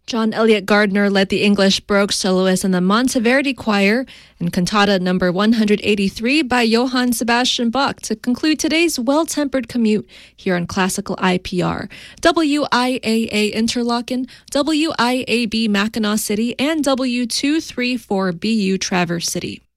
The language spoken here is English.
John Eliot Gardner led the English Baroque soloists and the Monteverdi Choir in Cantata number 183 by Johann Sebastian Bach to conclude today's well-tempered commute here on Classical IPR. WIAA Interlaken, WIAB Mackinac City, and W234BU Traverse City.